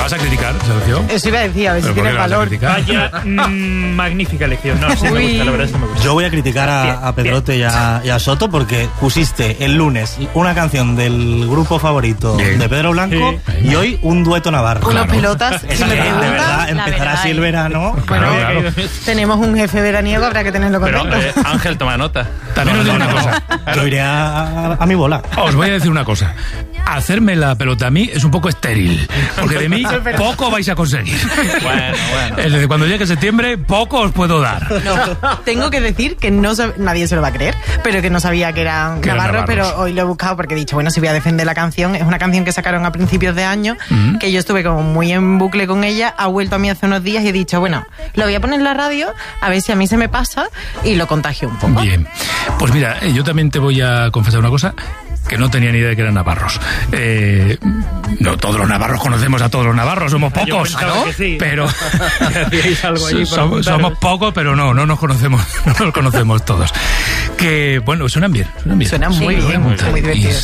¿Vas a criticar, Sergio? Eso iba a decir, a ver si ¿Pero por tienes qué la vas a valor. criticar? Vaya, magnífica elección. No, sí me gusta, la verdad es que me gusta. Yo voy a criticar a Pedrote y a Soto porque pusiste el lunes una canción del grupo favorito de Pedro Blanco y hoy un dueto navarro. Unas pelotas, Es si me que, de preguntas, verdad, empezará así el verano. Claro. tenemos un jefe veraniego, habrá que tenerlo Pero contento. Ángel, toma nota. También os digo una cosa. Yo iré a mi bola. Os voy a decir una cosa. Hacerme la pelota a mí es un poco estéril, porque de mí poco vais a conseguir. Bueno. Es decir, cuando llegue septiembre, poco os puedo dar. No, tengo que decir que no nadie se lo va a creer, pero que no sabía que eran Que eran navarros, navarros. pero hoy lo he buscado porque he dicho, bueno, si voy a defender la canción, es una canción que sacaron a principios de año, que yo estuve como muy en bucle con ella, ha vuelto a mí hace unos días y he dicho, bueno, lo voy a poner en la radio, a ver si a mí se me pasa y lo contagio un poco. Bien. Pues mira, yo también te voy a confesar una cosa, que no tenía ni idea de que eran navarros. No todos los navarros conocemos a todos los navarros, somos Yo pocos, pensaba ¿no? que sí. Pero Hacíais algo allí para juntaros. somos pocos, pero no nos conocemos, no nos conocemos todos. Que bueno, suenan bien. Suena muy bien, muy divertido.